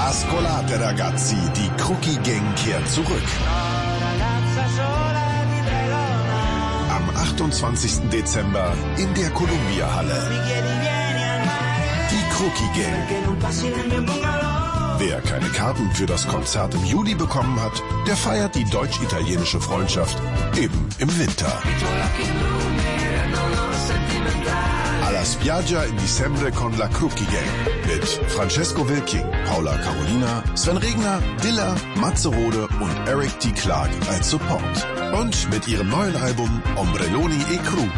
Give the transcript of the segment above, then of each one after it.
Ascolate ragazzi, die Crookie Gang kehrt zurück. Am 28. Dezember in der Columbia-Halle. Die Crookie Gang. Wer keine Karten für das Konzert im Juli bekommen hat, der feiert die deutsch-italienische Freundschaft eben im Winter. Alla spiaggia in dicembre con la Crookie Gang mit Francesco Wilking, Paula Carolina, Sven Regner, Dilla, Matze Rode und Eric T. Clark als Support. Und mit ihrem neuen Album Ombrelloni e Cru.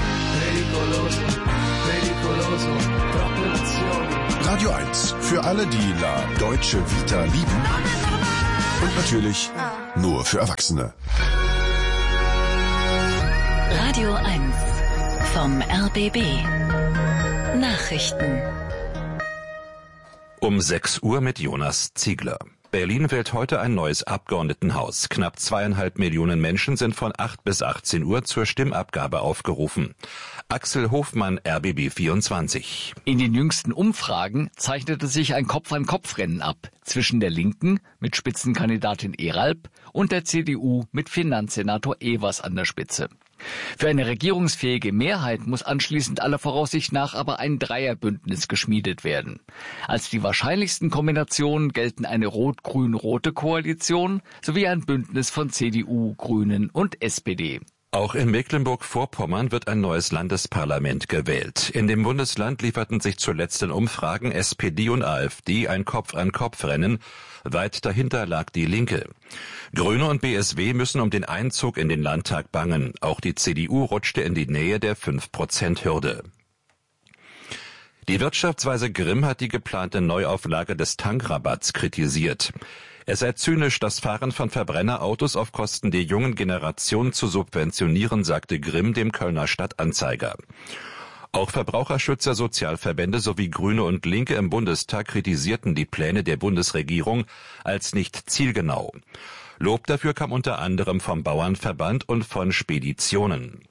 Radio 1 für alle, die La Deutsche Vita lieben. Und natürlich nur für Erwachsene. Radio 1 vom RBB. Nachrichten. Um 6 Uhr mit Jonas Ziegler. Berlin wählt heute ein neues Abgeordnetenhaus. Knapp 2,5 Millionen Menschen sind von 8 bis 18 Uhr zur Stimmabgabe aufgerufen. Axel Hofmann, RBB 24. In den jüngsten Umfragen zeichnete sich ein Kopf-an-Kopf-Rennen ab zwischen der Linken mit Spitzenkandidatin Eralp und der CDU mit Finanzsenator Evers an der Spitze. Für eine regierungsfähige Mehrheit muss anschließend aller Voraussicht nach aber ein Dreierbündnis geschmiedet werden. Als die wahrscheinlichsten Kombinationen gelten eine rot-grün-rote Koalition sowie ein Bündnis von CDU, Grünen und SPD. Auch in Mecklenburg-Vorpommern wird ein neues Landesparlament gewählt. In dem Bundesland lieferten sich zuletzt in Umfragen SPD und AfD ein Kopf-an-Kopf-Rennen. Weit dahinter lag die Linke. Grüne und BSW müssen um den Einzug in den Landtag bangen. Auch die CDU rutschte in die Nähe der 5%-Hürde. Die Wirtschaftsweise Grimm hat die geplante Neuauflage des Tankrabatts kritisiert. Es sei zynisch, das Fahren von Verbrennerautos auf Kosten der jungen Generation zu subventionieren, sagte Grimm dem Kölner Stadtanzeiger. Auch Verbraucherschützer, Sozialverbände sowie Grüne und Linke im Bundestag kritisierten die Pläne der Bundesregierung als nicht zielgenau. Lob dafür kam unter anderem vom Bauernverband und von Speditionen.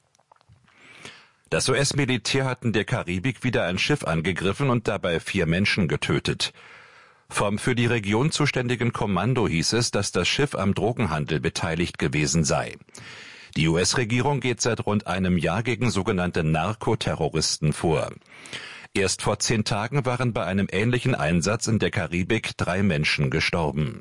Das US-Militär hat in der Karibik wieder ein Schiff angegriffen und dabei 4 Menschen getötet. Vom für die Region zuständigen Kommando hieß es, dass das Schiff am Drogenhandel beteiligt gewesen sei. Die US-Regierung geht seit rund einem Jahr gegen sogenannte Narkoterroristen vor. Erst vor 10 Tagen waren bei einem ähnlichen Einsatz in der Karibik 3 Menschen gestorben.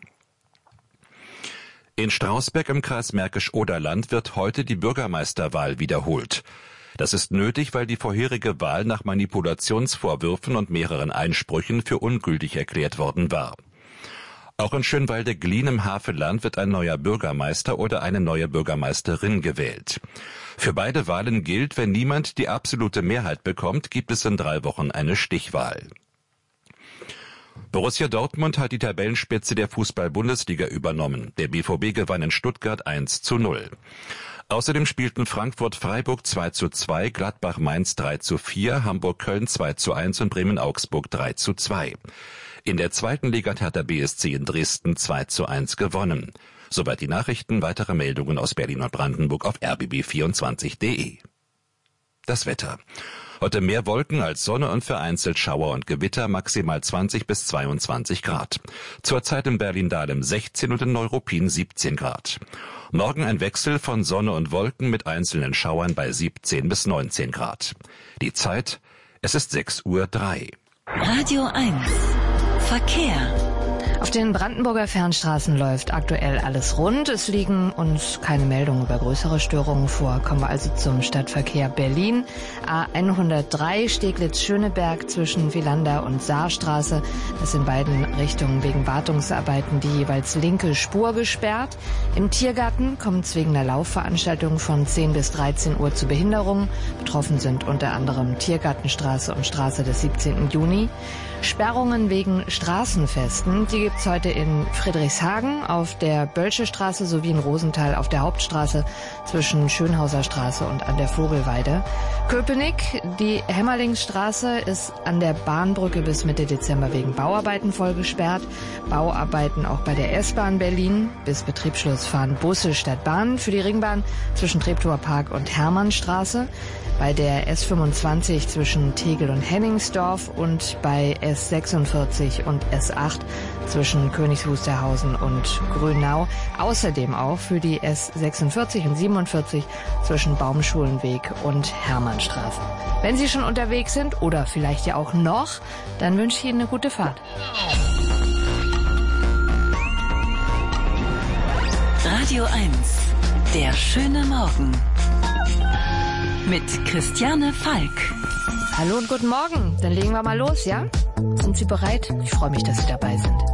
In Strausberg im Kreis Märkisch-Oderland wird heute die Bürgermeisterwahl wiederholt. Das ist nötig, weil die vorherige Wahl nach Manipulationsvorwürfen und mehreren Einsprüchen für ungültig erklärt worden war. Auch in Schönwalde-Glien im Havelland wird ein neuer Bürgermeister oder eine neue Bürgermeisterin gewählt. Für beide Wahlen gilt, wenn niemand die absolute Mehrheit bekommt, gibt es in 3 Wochen eine Stichwahl. Borussia Dortmund hat die Tabellenspitze der Fußball-Bundesliga übernommen. Der BVB gewann in Stuttgart 1:0. Außerdem spielten Frankfurt-Freiburg 2:2, Gladbach-Mainz 3:4, Hamburg-Köln 2:1 und Bremen-Augsburg 3:2. In der zweiten Liga hat Hertha BSC in Dresden 2:1 gewonnen. Soweit die Nachrichten, weitere Meldungen aus Berlin und Brandenburg auf rbb24.de. Das Wetter. Heute mehr Wolken als Sonne und vereinzelt Schauer und Gewitter, maximal 20 bis 22 Grad. Zurzeit in Berlin-Dahlem 16 und in Neuruppin 17 Grad. Morgen ein Wechsel von Sonne und Wolken mit einzelnen Schauern bei 17 bis 19 Grad. Die Zeit, es ist 6:03 Uhr. Radio 1 Verkehr. Auf den Brandenburger Fernstraßen läuft aktuell alles rund. Es liegen uns keine Meldungen über größere Störungen vor. Kommen wir also zum Stadtverkehr Berlin. A103 Steglitz-Schöneberg zwischen Wielander und Saarstraße. Das ist in beiden Richtungen wegen Wartungsarbeiten die jeweils linke Spur gesperrt. Im Tiergarten kommt es wegen der Laufveranstaltung von 10 bis 13 Uhr zu Behinderungen. Betroffen sind unter anderem Tiergartenstraße und Straße des 17. Juni. Sperrungen wegen Straßenfesten, die gibt's heute in Friedrichshagen auf der Bölsche Straße sowie in Rosenthal auf der Hauptstraße zwischen Schönhauser Straße und an der Vogelweide. Köpenick, die Hämmerlingsstraße ist an der Bahnbrücke bis Mitte Dezember wegen Bauarbeiten voll gesperrt. Bauarbeiten auch bei der S-Bahn Berlin. Bis Betriebsschluss fahren Busse statt Bahnen für die Ringbahn zwischen Treptower Park und Hermannstraße. bei der S25 zwischen Tegel und Henningsdorf und bei S46 und S8 zwischen Königs Wusterhausen und Grünau. Außerdem auch für die S46 und 47 zwischen Baumschulenweg und Hermannstraße. Wenn Sie schon unterwegs sind oder vielleicht ja auch noch, dann wünsche ich Ihnen eine gute Fahrt. Radio 1, der schöne Morgen. Mit Christiane Falk. Hallo und guten Morgen. Dann legen wir mal los, ja? Sind Sie bereit? Ich freue mich, dass Sie dabei sind.